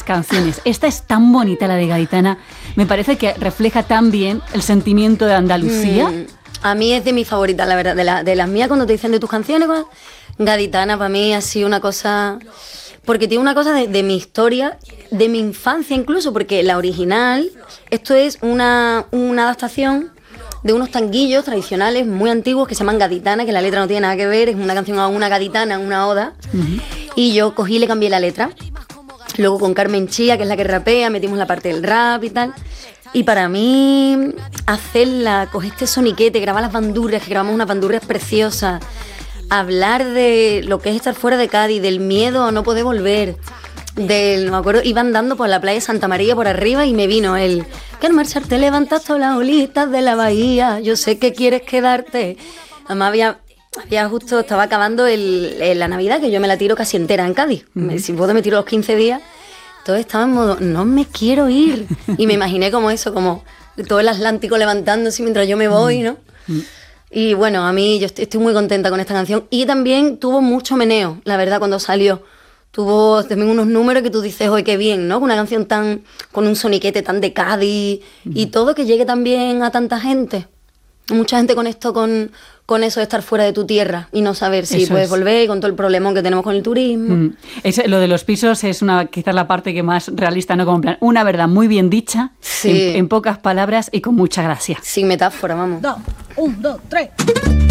canciones. Esta es tan bonita, la de Gaditana. Me parece que refleja tan bien el sentimiento de Andalucía. A mí es de mis favoritas, la verdad. De las mías, cuando te dicen de tus canciones, Gaditana para mí ha sido una cosa... Porque tiene una cosa de mi historia, de mi infancia incluso, porque la original, esto es una adaptación de unos tanguillos tradicionales muy antiguos que se llaman Gaditana, que la letra no tiene nada que ver, es una canción a una gaditana, una oda, y yo cogí y le cambié la letra. Luego con Carmen Chía, que es la que rapea, metimos la parte del rap y tal. Y para mí, coger este soniquete, grabar las bandurrias, que grabamos unas bandurrias preciosas, hablar de lo que es estar fuera de Cádiz, del miedo a no poder volver, me acuerdo, iba andando por la playa de Santa María por arriba y me vino el que al marchar te levantas todas las olitas de la bahía, yo sé que quieres quedarte. Además justo estaba acabando la Navidad, que yo me la tiro casi entera en Cádiz. Si puedo me tiro los 15 días. Entonces estaba en modo, no me quiero ir. Y me imaginé como todo el Atlántico levantándose mientras yo me voy, ¿no? Y bueno, a mí yo estoy muy contenta con esta canción. Y también tuvo mucho meneo, la verdad, cuando salió. Tuvo también unos números que tú dices, oye, qué bien, ¿no? Una canción con un soniquete tan de Cádiz y todo, que llegue también a tanta gente. Mucha gente con esto, con eso de estar fuera de tu tierra y no saber si puedes volver, y con todo el problemón que tenemos con el turismo. Lo de los pisos es quizás la parte que más realista, ¿no? Como en plan, una verdad muy bien dicha, sí. en pocas palabras y con mucha gracia. Sin metáfora, vamos. 1, 2, 3...